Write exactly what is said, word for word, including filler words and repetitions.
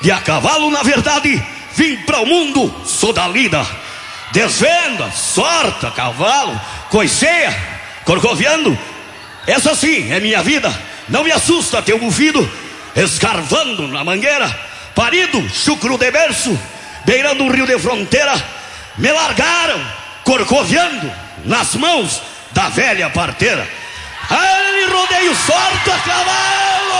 E a cavalo, na verdade, vim para o mundo, sou da lida. Desvenda, sorta, cavalo, coiceia, corcoviando. Essa sim é minha vida. Não me assusta teu bufido, escarvando na mangueira. Parido, chucro de berço, beirando um rio de fronteira. Me largaram, corcoviando, nas mãos da velha parteira. Ai, rodeio, sorta, cavalo!